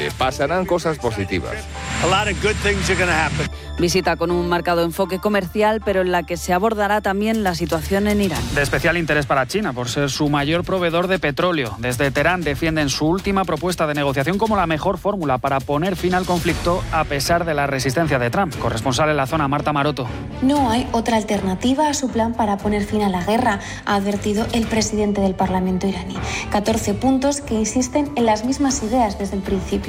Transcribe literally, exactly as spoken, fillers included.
Occidente. Pasarán cosas positivas. Visita con un marcado enfoque comercial, pero en la que se abordará también la situación en Irán. De especial interés para China, por ser su mayor proveedor de petróleo. Desde Teherán defienden su última propuesta de negociación como la mejor fórmula para poner fin al conflicto a pesar de la resistencia de Trump. Corresponsal en la zona, Marta Maroto. No hay otra alternativa a su plan para poner fin a la guerra, ha advertido el presidente del Parlamento iraní. catorce puntos que insisten en las mismas ideas desde el principio.